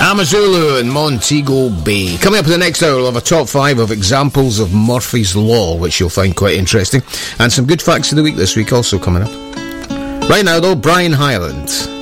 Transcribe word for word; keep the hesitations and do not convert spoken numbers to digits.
Amazulu and Montego Bay. Coming up in the next hour, we'll have a top five of examples of Murphy's Law, which you'll find quite interesting, and some good facts of the week this week also coming up. Right now though, Brian Hyland.